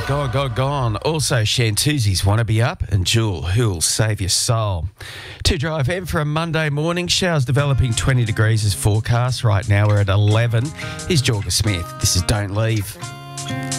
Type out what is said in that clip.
Gone. Also, Shantuzi's Wanna Be Up and Jewel, Who'll Save Your Soul. To Drive M for a Monday morning. Showers developing 20 degrees as forecast. Right now we're at 11. Here's Jorga Smith. This is Don't Leave.